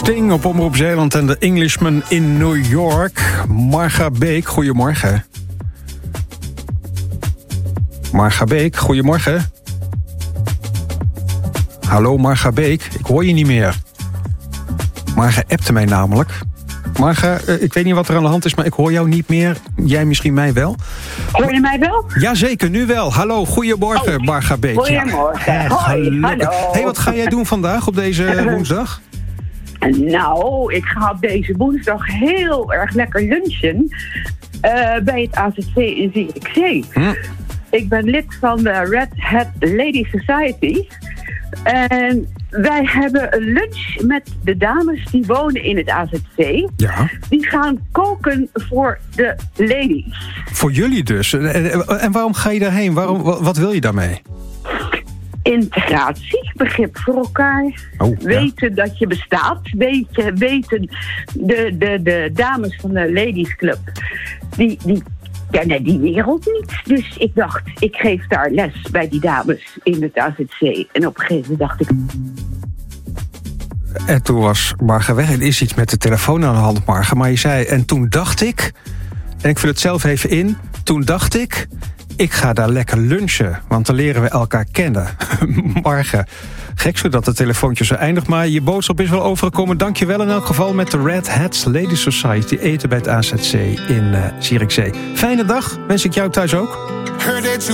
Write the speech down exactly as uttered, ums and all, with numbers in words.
Sting op Omroep Zeeland en de Englishman in New York. Marga Beek, goedemorgen. Marga Beek, goedemorgen. Hallo Marga Beek, ik hoor je niet meer. Marga appte mij namelijk. Marga, uh, ik weet niet wat er aan de hand is, maar ik hoor jou niet meer. Jij misschien mij wel. Hoor je mij wel? Jazeker, nu wel. Hallo, goedemorgen, oh, Marga Beek. Goedemorgen. Ja. Hoi, hallo. Hey, wat ga jij doen vandaag op deze woensdag? Nou, ik ga op deze woensdag heel erg lekker lunchen uh, bij het A Z C in Zierikzee. Hm. Ik ben lid van de Red Hat Lady Society. En wij hebben een lunch met de dames die wonen in het A Z C. Ja. Die gaan koken voor de ladies. Voor jullie dus? En waarom ga je daarheen? Waarom, wat wil je daarmee? Integratie, begrip voor elkaar. Oh, weten ja. dat je bestaat. Weten, weten de, de, de dames van de Ladies Club. Die, die kennen die wereld niet. Dus ik dacht, ik geef daar les bij die dames in het A Z C. En op een gegeven moment dacht ik... En toen was Marga weg. Er is iets met de telefoon aan de hand, Marga. Maar je zei, en toen dacht ik... En ik vul het zelf even in. Toen dacht ik... Ik ga daar lekker lunchen, want dan leren we elkaar kennen. Marga, gek zo dat de telefoontje zo eindigt, maar je boodschap is wel overgekomen. Dank je wel in elk geval met de Red Hats Lady Society. Eten bij het A Z C in uh, Zierikzee. Fijne dag, wens ik jou thuis ook.